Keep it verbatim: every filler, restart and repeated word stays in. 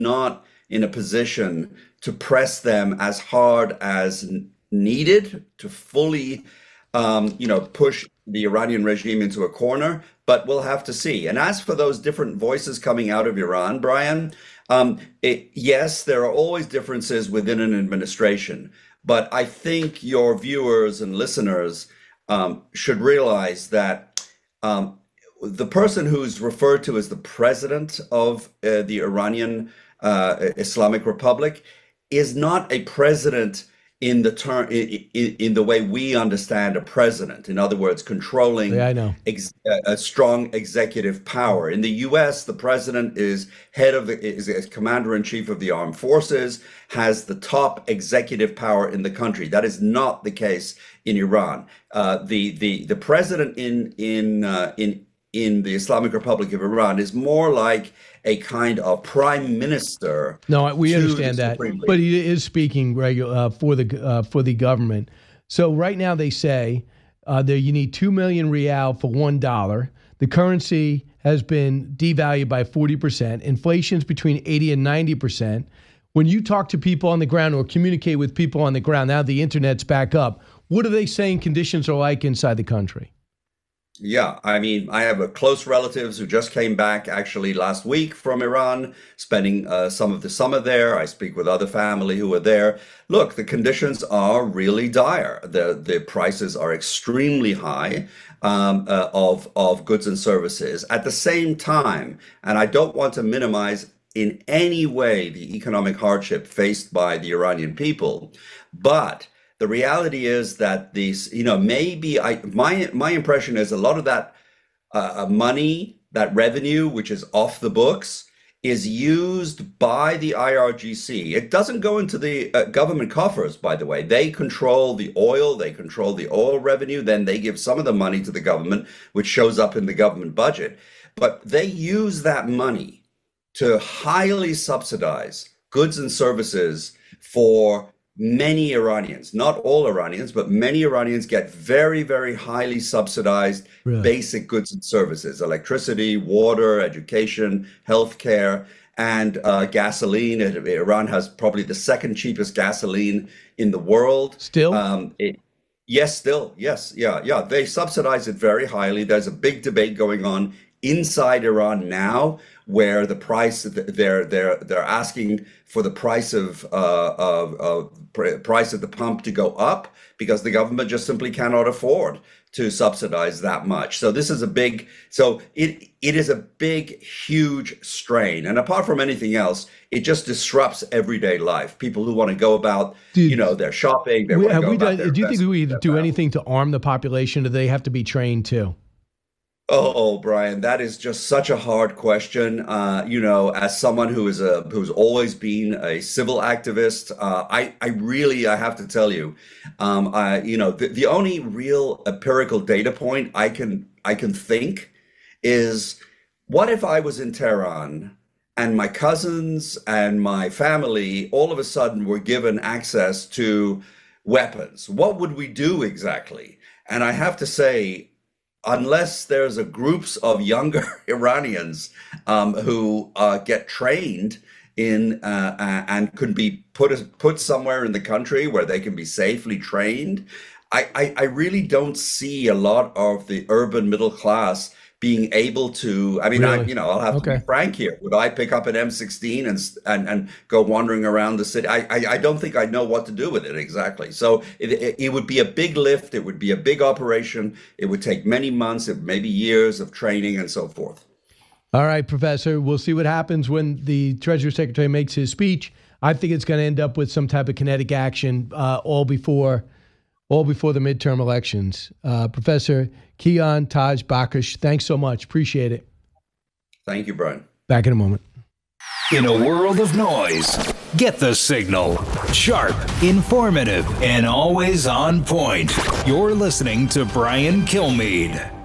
not in a position to press them as hard as needed to fully, um, you know, push the Iranian regime into a corner, but we'll have to see. And as for those different voices coming out of Iran, Brian, um, it, yes, there are always differences within an administration, but I think your viewers and listeners um, should realize that um, the person who's referred to as the president of uh, the Iranian uh, Islamic Republic is not a president in the term in, in the way we understand a president. In other words, controlling Yeah, I know. ex, a strong executive power. In the U S, the president is head of the is, is commander in chief of the armed forces, has the top executive power in the country. That is not the case in Iran. Uh, the the the president in in uh, in in the Islamic Republic of Iran is more like a kind of prime minister. No, we to understand the that, Supreme Leader. but he is speaking regular uh, for the uh, for the government. So right now they say uh, that you need two million rial for one dollar. The currency has been devalued by forty percent. Inflation's between eighty and ninety percent. When you talk to people on the ground or communicate with people on the ground, now the internet's back up. What are they saying conditions are like inside the country? Yeah, I mean, I have a close relatives who just came back actually last week from Iran, spending uh, some of the summer there. I speak with other family who are there. Look, the conditions are really dire. The the prices are extremely high um, uh, of of goods and services. At the same time, and I don't want to minimize in any way the economic hardship faced by the Iranian people, but the reality is that these, you know, maybe I my my impression is a lot of that uh, money, that revenue, which is off the books, is used by the I R G C. It doesn't go into the uh, government coffers, by the way. They control the oil, they control the oil revenue, then they give some of the money to the government, which shows up in the government budget. But they use that money to highly subsidize goods and services for many Iranians. Not all Iranians, but many Iranians get very, very highly subsidized Really? basic goods and services: electricity, water, education, healthcare, and uh, gasoline. Iran has probably the second cheapest gasoline in the world. Still? Um, it, yes, still. Yes. Yeah. Yeah. They subsidize it very highly. There's a big debate going on inside Iran now, where the price they're they're they're asking for the price of uh, of, of price at the pump to go up because the government just simply cannot afford to subsidize that much. So this is a big so it it is a big, huge strain. And apart from anything else, it just disrupts everyday life. People who want to go about, Dude, you know, their shopping, they We- want to have go we about done, their do you think we investments, do their anything to arm the population? Do they have to be trained too? Oh, oh, Brian, that is just such a hard question. Uh, you know, as someone who is a who's always been a civil activist, uh, I I really I have to tell you, um, I you know the, the only real empirical data point I can I can think is, what if I was in Tehran and my cousins and my family all of a sudden were given access to weapons? What would we do exactly? And I have to say, unless there's a groups of younger Iranians um, who uh, get trained in uh, uh, and could be put put somewhere in the country where they can be safely trained, I, I, I really don't see a lot of the urban middle class being able to. I mean, I Really? you know I'll have to Okay. be frank here. Would I pick up an M sixteen and s- and and go wandering around the city? I I, I don't think I'd know what to do with it exactly. So it, it it would be a big lift. It would be a big operation. It would take many months, it maybe years of training and so forth. All right, Professor, we'll see what happens when the Treasury Secretary makes his speech. I think it's going to end up with some type of kinetic action uh, all before all before the midterm elections. Uh, Professor Kian Taj Bakish, thanks so much. Appreciate it. Thank you, Brian. Back in a moment. In a world of noise, get the signal. Sharp, informative, and always on point. You're listening to Brian Kilmeade.